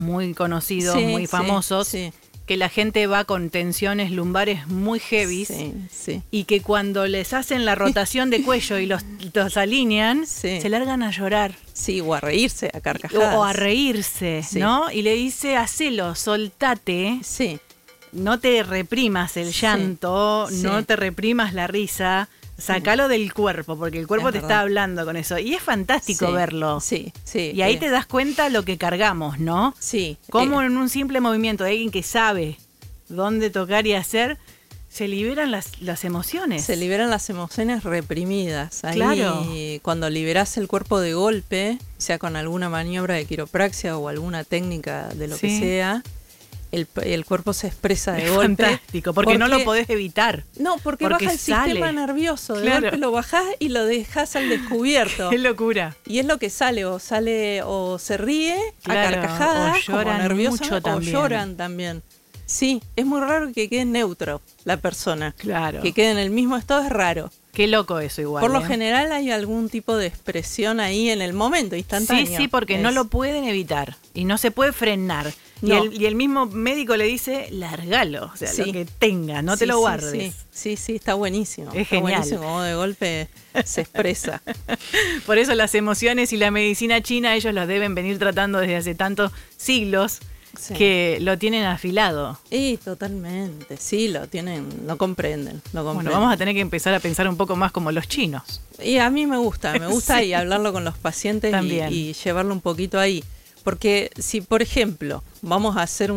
muy conocidos, Sí, muy sí, famosos, sí. que la gente va con tensiones lumbares muy heavy Sí. y que cuando les hacen la rotación de cuello y los alinean, Sí. se largan a llorar. Sí, o a reírse, a carcajadas. O a reírse, Sí. ¿no? Y le dice, hacelo, soltate, Sí, no te reprimas el Sí. llanto, Sí. no te reprimas la risa, sacalo del cuerpo, porque el cuerpo Es te verdad. está hablando con eso. Y es fantástico sí, verlo. Sí, sí. Y ahí te das cuenta lo que cargamos, ¿no? Sí. Cómo en un simple movimiento de alguien que sabe dónde tocar y hacer, se liberan las emociones. Se liberan las emociones reprimidas. Ahí, Claro. cuando liberás el cuerpo de golpe, sea con alguna maniobra de quiropraxia o alguna técnica de lo que Sí. sea, el cuerpo se expresa de Es golpe. fantástico, porque no lo podés evitar. No, porque porque baja el sale. sistema nervioso. De Claro. golpe lo bajás y lo dejás al descubierto. Qué locura. Y es lo que sale o se ríe Claro, a carcajadas, o lloran como nerviosa, mucho o también. lloran también. Sí, es muy raro que quede neutro la persona. Claro. Que quede en el mismo estado es raro. Qué loco eso igual. Por lo ¿eh? general hay algún tipo de expresión ahí en el momento, instantáneo. Sí, porque no lo pueden evitar y no se puede frenar. No. Y el mismo médico le dice, largalo, o sea, Sí. lo que tenga, no te lo guardes. Sí, está buenísimo. Es está genial. buenísimo, como de golpe se expresa. Por eso las emociones y la medicina china, ellos los deben venir tratando desde hace tantos siglos Sí. que lo tienen afilado. Y totalmente, sí, lo comprenden. Bueno, vamos a tener que empezar a pensar un poco más como los chinos. Y a mí me gusta Sí. y hablarlo con los pacientes También. y llevarlo un poquito ahí. Porque si, por ejemplo, vamos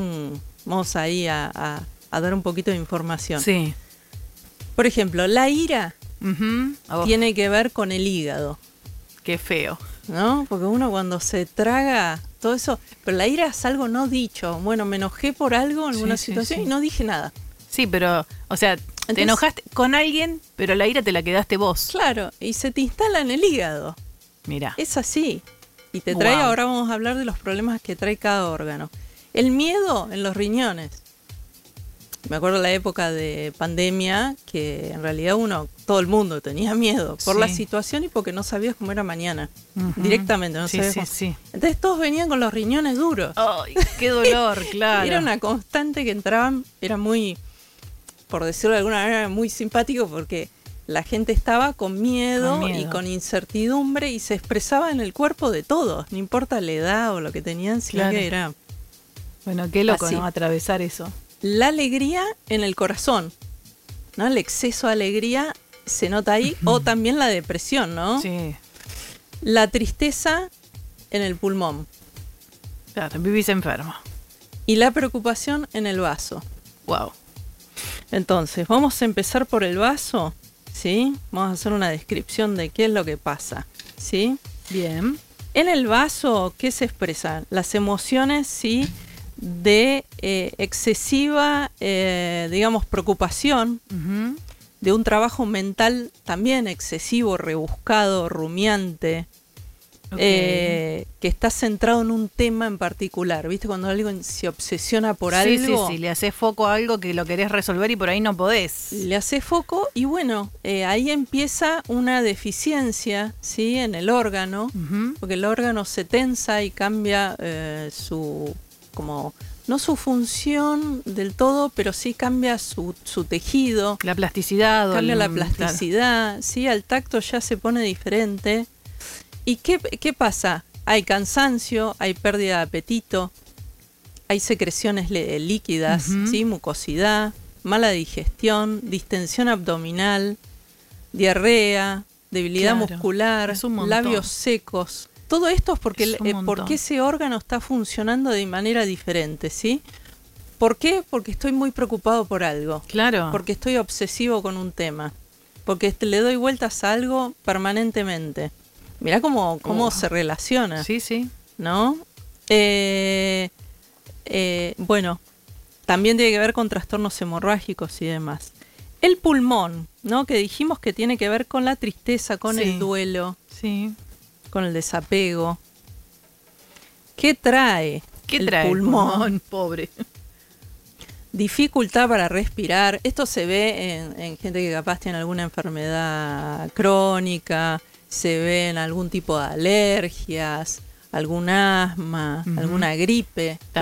ahí a dar un poquito de información. Sí. Por ejemplo, la ira Ujú. Oh, tiene que ver con el hígado, qué feo. ¿no? Porque uno cuando se traga todo eso, pero la ira es algo no dicho. Bueno, me enojé por algo en alguna Sí, situación sí. y no dije nada. Sí, pero, o sea, te Entonces- enojaste con alguien, pero la ira te la quedaste vos. Claro, y se te instala en el hígado. Mira. Es así. Y te trae, Guau. ahora vamos a hablar de los problemas que trae cada órgano. El miedo en los riñones. Me acuerdo la época de pandemia, que en realidad todo el mundo tenía miedo por Sí. la situación y porque no sabías cómo era mañana. Ujú. Directamente, no Sí, sabías sí, cómo. sí. Entonces todos venían con los riñones duros. Ay, qué dolor, claro. Era una constante que entraban, era muy, por decirlo de alguna manera, muy simpático porque la gente estaba con miedo, Con miedo. y con incertidumbre y se expresaba en el cuerpo de todos, no importa la edad o lo que tenían, sino Claro. que era Bueno, qué loco, Así. ¿no? Atravesar eso. la alegría en el corazón, ¿no? El exceso de alegría se nota ahí, o también la depresión, ¿no? Sí. La tristeza en el pulmón Claro, vivís enfermo. y la preocupación en el vaso. Wow. Entonces, vamos a empezar por el vaso, ¿sí? Vamos a hacer una descripción de qué es lo que pasa, ¿sí? Bien. En el vaso, ¿qué se expresa? Las emociones, ¿sí? De excesiva, digamos, preocupación, Ujú. de un trabajo mental también excesivo, rebuscado, rumiante, Ok. que está centrado en un tema en particular. ¿Viste? Cuando alguien se obsesiona por Sí, algo, sí, le haces foco a algo que lo querés resolver y por ahí no podés. le hace foco y bueno, ahí empieza una deficiencia, ¿sí? En el órgano, Ujú. porque el órgano se tensa y cambia no su función del todo, pero sí cambia su tejido, La plasticidad. o cambia la el- plasticidad, ¿sí? Al tacto ya se pone diferente. ¿Y qué pasa? Hay cansancio, hay pérdida de apetito, hay secreciones líquidas, Ujú. ¿sí? Mucosidad, mala digestión, distensión abdominal, diarrea, debilidad Claro, muscular, es un montón. labios secos. Todo esto es porque, Es un montón. porque ese órgano está funcionando de manera diferente, ¿sí? ¿Por qué? Porque estoy muy preocupado por algo. Claro. Porque estoy obsesivo con un tema. Porque le doy vueltas a algo permanentemente. Mirá cómo se relaciona, Sí, sí. ¿no? Bueno, también tiene que ver con trastornos hemorrágicos y demás. El pulmón, ¿no? Que dijimos que tiene que ver con la tristeza, con Sí. el duelo, Sí. con el desapego. ¿Qué trae ¿Qué el trae pulmón? Pobre. Dificultad para respirar. Esto se ve en gente que capaz tiene alguna enfermedad crónica, se ve en algún tipo de alergias, algún asma, Ujú. alguna gripe.